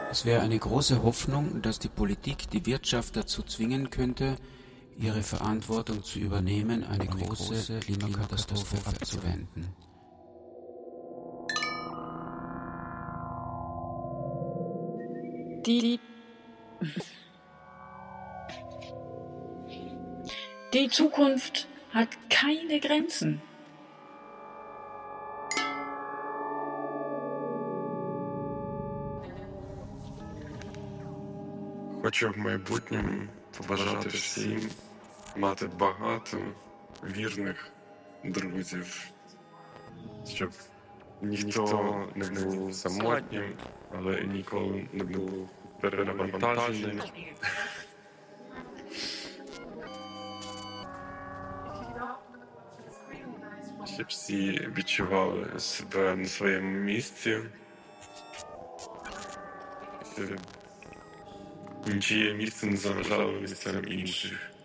Es wäre eine große Hoffnung, dass die Politik die Wirtschaft dazu zwingen könnte, ihre Verantwortung zu übernehmen, eine große Klimakatastrophe abzuwenden. Die Zukunft hat keine Grenzen. Хочу в майбутньому побажати всім мати багато вірних друзів, щоб ніхто не був самотнім, але ніколи не був перенавантаженим. Щоб всі відчували себе на своєму місці, щоб нічиє місце не заважало місцям інших.